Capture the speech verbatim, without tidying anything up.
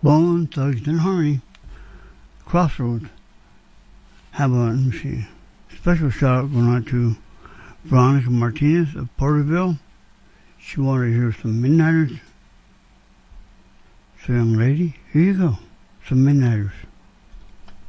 Bone Thugs and Harmony, Crossroads. How about, let me see, special shout out going out to Veronica Martinez of Porterville. She wanted to hear some Midnighters. So young lady, here you go, some Midnighters.